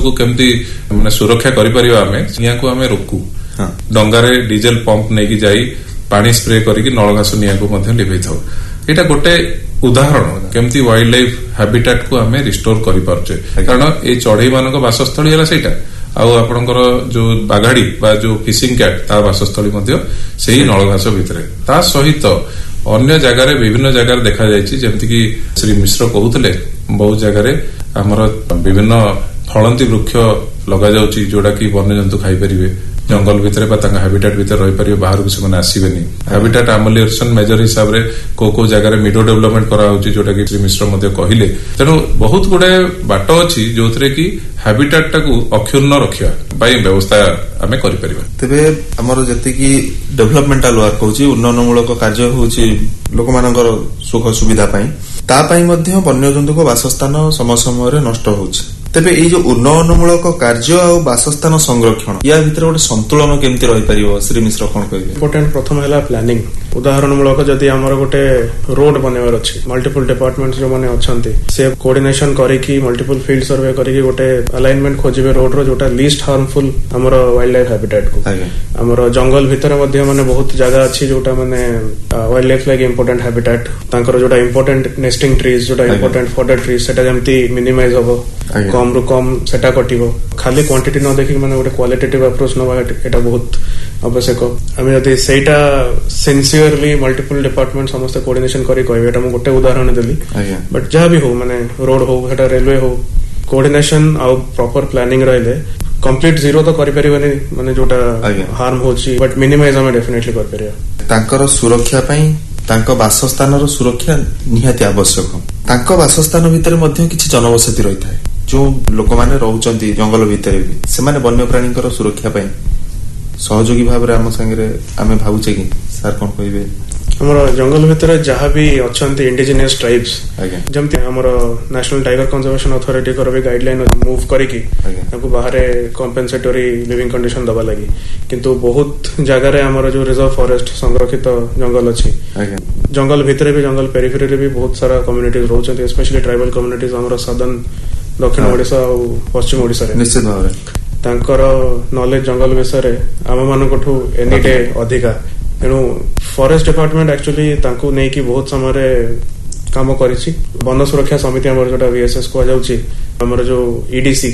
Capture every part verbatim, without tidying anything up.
को केमती माने सुरक्षा करि परिबा आमे निया को आमे रोकू डंगारे डीजेल पंप नेकी जाई पानी स्प्रे करिकि नळघास निया को मध्ये लिभै थाउ एटा गोटे उदाहरण केमती वाइल्ड लाइफ हैबिटेट को आमे रिस्टोर करि पारछे कारण ए चढ़ई मानक वासस्थली हला सेटा आउ आपणकर जो बागाड़ी बा जो फिशिंग कैट ता वासस्थली मध्ये सेही नळघास भितरे ता सहित अन्य जगह रे विभिन्न जगह देखा जायछि जेमति कि श्री मिश्र कहउतले बहुत जगह रे हमर विभिन्न फलंती वृक्ष लगा जाउछि जोडा कि वन्य जंतु खाइ परिबे जंगल भितरे बा तांगा हैबिटेट भितर रहि परिबे बाहर को से आसीबेनी हैबिटेट एमोलिएशन मेजर हिसाब रे को को जगह रे मिडो डेवलपमेंट करा होछि जोटा कि श्री मिश्र मध्ये कहिले तेनो बहुत गुडे बाट अछि जोथरे कि हैबिटेट टाकू अक्षुण्ण रखिया बाई व्यवस्था आमे करि परिबा तबे हमर जति कि डेवलपमेंटल वर्क होछि उन्नयनमूलक कार्य होछि लोक मानकर सुख सुविधा पई ता पई मध्ये वन्य जंतु को वासस्थान समय समय रे नष्ट होछि तेबे एई जो उन्नयनमूलक कार्य आ वासस्थान संरक्षण या भितर गोटे संतुलन केमती रहि परिबो श्री मिश्र कोन कहबे इंपोर्टेंट प्रथम हैला प्लानिंग उदाहरणमूलक जदि हमर गोटे रोड बनेबार अछि मल्टीपल डिपार्टमेंट्स जो माने अछंती से कोऑर्डिनेशन करिकि मल्टीपल फील्ड सर्वे करिकि गोटे अलाइनमेंट खोजिबे रोड रो जोटा लीस्ट हार्मफुल हमर वाइल्ड लाइफ हैबिटेट को हमर जंगल भितर मध्ये माने बहुत जगह अछि जोटा माने wild life like important habitat तांकर जोटा इंपोर्टेंट नेस्टिंग ट्रीज जोटा इंपोर्टेंट फॉडर ट्रीज सेटा जेमति मिनिमाइज होबो कम रु कम सेटा कटिबो खाली क्वांटिटी न देखि माने गोटे क्वालिटेटिव अप्रोच नबा एटा बहुत आवश्यक आमे जदि सेटा सिंसियरली मल्टीपल डिपार्टमेंट समस्त कोऑर्डिनेशन करी कहबे एटा म गोटे उदाहरण देली बट जहा भी हो माने रोड हो सेटा रेलवे हो कोऑर्डिनेशन आ प्रॉपर प्लानिंग रहले कंप्लीट जीरो तो करि परिबनी माने जोटा हार्म होची बट मिनिमाइज हम डेफिनेटली कर परिया तांकर सुरक्षा पई तांको वासस्थानर सुरक्षा निहाती आवश्यक तांको वासस्थान भितर मध्ये किछि जनवसति रही थाए जो लोक माने रहउचंती जंगल भितर भी से माने वन्य प्राणीकर सुरक्षा पई सहयोगी भाव रे हम संगे आमे भाबुचे कि सर कोन कहबे हमर जंगल भितर जहा भी अछंती इंडिजिनियस ट्राइब्स जमति हमर नेशनल टाइगर कंजर्वेशन अथॉरिटी कर भी गाइडलाइन मूव करिकि ताको बाहर कंपेंसेटरी लिविंग कंडीशन दबा लागि किंतु बहुत जगह रे हमर जो रिजर्व फॉरेस्ट संरक्षित जंगल अछि जंगल भितर भी जंगल पेरिफेरी रे भी बहुत सारा कम्युनिटीज रहउचंती स्पेशली ट्राइबल कम्युनिटीज हमर सदर्न दक्षिण ओडिसा और पश्चिम ओडिसा रे निश्चित भाव रे तांकर नॉलेज जंगल विषय आम मानकठू एनी डे अधिका तेणु फॉरेस्ट डिपार्टमेंट एक्चुअली तांको नै कि बहुत समय काम करिछि वन सुरक्षा समिति हमर जोटा वीएसएस को जाउछि हमर जो ईडीसी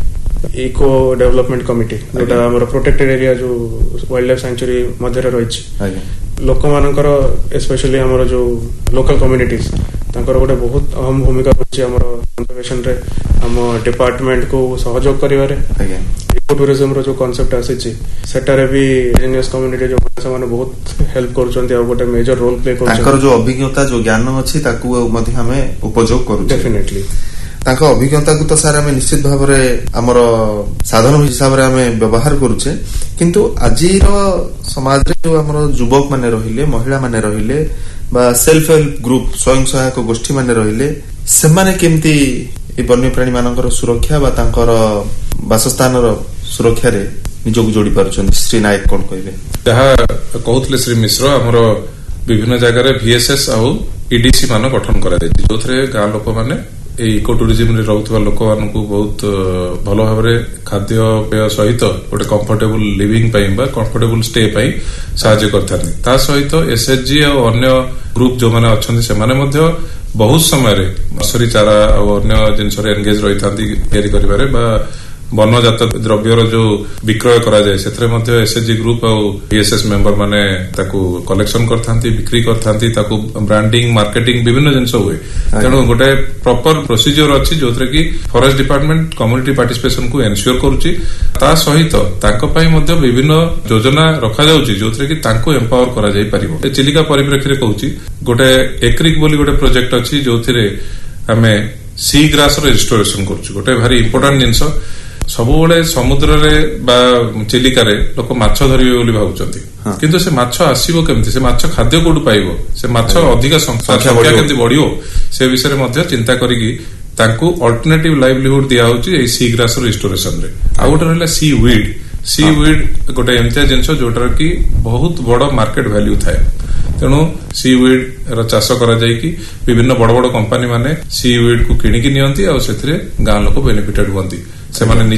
इको डेवलपमेंट कमिटी जोटा हमर प्रोटेक्टेड एरिया जो वाइल्ड लाइफ सेंचुरी मध्य रे रहिछि लोक मानकर स्पेशली हमर जो लोकल कम्युनिटीज तांकर गोटे बहुत अहम भूमिका होछि हमर कंजर्वेशन रे हम डिपार्टमेंट को सहयोग करिवारे इको टूरिज्म रो जो कांसेप्ट आसीछि सेटारे भी इंडिजिनियस कम्युनिटी जो माने बहुत हेल्प करछन्ती आ गोटे मेजर रोल प्ले करछन्ती तांकर जो अभिज्ञता जो ज्ञान अछि ताकू मध्ये हमें उपयोग करू डेफिनेटली तांको अभिज्ञता को तो सार हमें निश्चित भाव रे हमर साधन हिसाब रे हमें व्यवहार करूचे किंतु आजिर समाज रे जो हमर युवक माने रहिले महिला माने रहिले बा सेल्फ हेल्प ग्रुप स्वयं सहायक गोष्ठी माने रहिले से माने केमती ए वन्य प्राणी मानकर सुरक्षा बा तांकर वासस्थानर सुरक्षा रे निजोग जोड़ी पारुछन श्री नायक कोन कहबे जहा कहउतले श्री मिश्र हमर विभिन्न जगह रे वीएसएस आ ईडीसी मान गठन करा दैछि जोथरे गां लोक माने इको टूरिज्म रे रहउथबा लोक मानकू बहुत भलो भाबरे खाद्य पेय सहित गोटे कंफर्टेबल लिविंग पई बा कंफर्टेबल स्टे पई सहायता करथानी ता सहित एसएचजी और अन्य ग्रुप जो माने अछंती से माने मध्ये बहुत समय रे नर्सरी चारा और अन्य जिनस रे एंगेज रहिथांती फेरी करिबारे बा वनजात द्रव्यर जो विक्रय करा जाय सेथरे मध्ये एसएचजी ग्रुप और बीएसएस मेंबर माने ताकू कलेक्शन करथांती बिक्री करथांती ताकू ब्रांडिंग मार्केटिंग विभिन्न जिनस हुए तेणु गोटे प्रॉपर प्रोसीजर अछि जोथरे कि फॉरेस्ट डिपार्टमेंट कम्युनिटी पार्टिसिपेशन को एनश्योर करूची ता सहित ताको पई मध्ये विभिन्न योजना रखा जाउची जोथरे कि ताको एम्पावर करा जाय परिबो ए चिलिका परिप्रेक्षी रे कहूची गोटे एक्रिक बोली गोटे प्रोजेक्ट अछि जोथिरे हमें सी ग्रास रो रिस्टोरेशन करूची गोटे भारी इंपोर्टेंट जिंस सबुबले समुद्र रे बा चिलिका रे लोक माछ धरिबे बोली भाबुचंती किंतु से माछ आसीबो केमती से माछ खाद्य कोडु पाइबो से माछ अधिक संख्या केमती बढ़ियो से विषय रे मध्ये चिंता करिकि तांको अल्टरनेटिव लाइवलीहुड दिया होची ए सी ग्रास रो रिस्टोरेशन रे आ गोटे रहला सी वीड सी वीड गोटे एमतिया जिंस जोटर कि बहुत बड़ मार्केट वैल्यू थाए तेणु सी वीड रो चाष करा जाय कि विभिन्न बड़ बड़ कंपनी माने सी वीड को किनिकि नियंती आ सेथरे गां लोक बेनिफिटेड होंती से माने